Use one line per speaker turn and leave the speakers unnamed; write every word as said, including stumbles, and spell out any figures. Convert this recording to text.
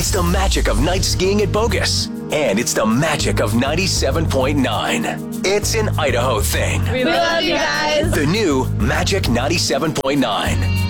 It's the magic of night skiing at Bogus. And it's the magic of ninety-seven point nine. It's an Idaho thing.
We love you guys.
The new Magic ninety-seven point nine.